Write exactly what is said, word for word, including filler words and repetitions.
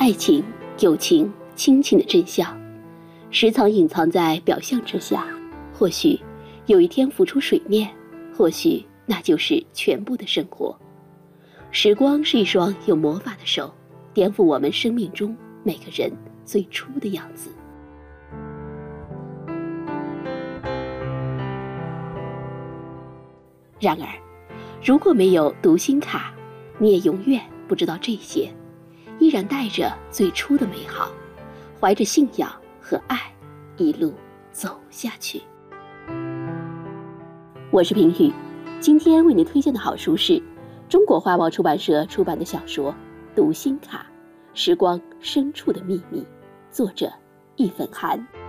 爱情、友情、亲情的真相，时常隐藏在表象之下。或许有一天浮出水面，或许那就是全部的生活。时光是一双有魔法的手，颠覆我们生命中每个人最初的样子。然而，如果没有读心卡，你也永远不知道这些，依然带着最初的美好，怀着信仰和爱，一路走下去。我是平宇，今天为您推荐的好书是中国华茂出版社出版的小说《读心卡：时光深处的秘密》，作者易粉寒。